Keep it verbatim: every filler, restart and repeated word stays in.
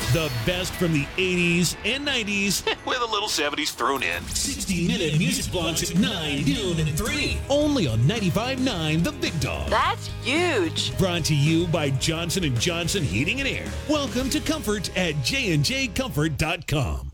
The best from the eighties and nineties with a little seventies thrown in. sixty minute music blocks at nine, noon, and three. Only on ninety-five point nine The Big Dog. That's huge. Brought to you by Johnson and Johnson Heating and Air. Welcome to Comfort at j and j comfort dot com.